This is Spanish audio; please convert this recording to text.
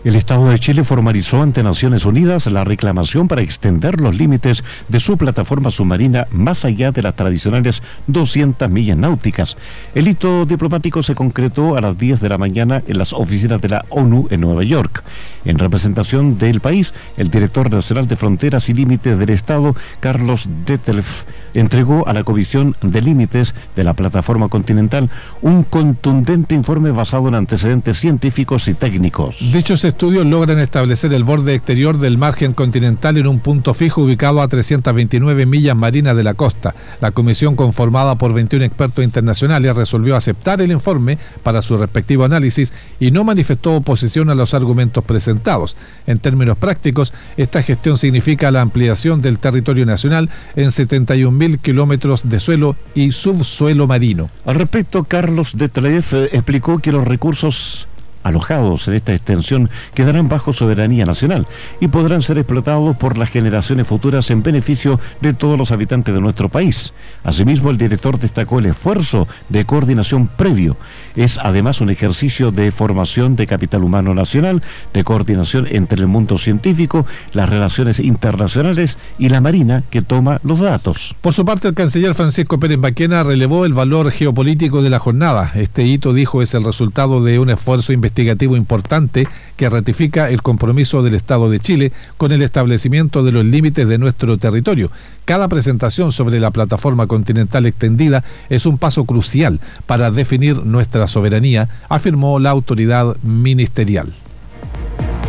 El Estado de Chile formalizó ante Naciones Unidas la reclamación para extender los límites de su plataforma submarina más allá de las tradicionales 200 millas náuticas. El hito diplomático se concretó a las 10 de la mañana en las oficinas de la ONU en Nueva York. En representación del país, el director nacional de Fronteras y Límites del Estado, Carlos Dettelf, entregó a la Comisión de Límites de la Plataforma Continental un contundente informe basado en antecedentes científicos y técnicos. Dichos estudios logran establecer el borde exterior del margen continental en un punto fijo ubicado a 329 millas marinas de la costa. La comisión, conformada por 21 expertos internacionales, resolvió aceptar el informe para su respectivo análisis y no manifestó oposición a los argumentos presentados. En términos prácticos, esta gestión significa la ampliación del territorio nacional en 71.000 kilómetros de suelo y subsuelo marino. Al respecto, Carlos Dettelf explicó que los recursos alojados en esta extensión quedarán bajo soberanía nacional y podrán ser explotados por las generaciones futuras en beneficio de todos los habitantes de nuestro país. Asimismo, el director destacó el esfuerzo de coordinación previo. Es además un ejercicio de formación de capital humano nacional, de coordinación entre el mundo científico, las relaciones internacionales y la Marina que toma los datos. Por su parte, el canciller Francisco Pérez Baquena relevó el valor geopolítico de la jornada. Este hito, dijo, es el resultado de un esfuerzo investigativo importante que ratifica el compromiso del Estado de Chile con el establecimiento de los límites de nuestro territorio. Cada presentación sobre la plataforma continental extendida es un paso crucial para definir nuestra soberanía, afirmó la autoridad ministerial.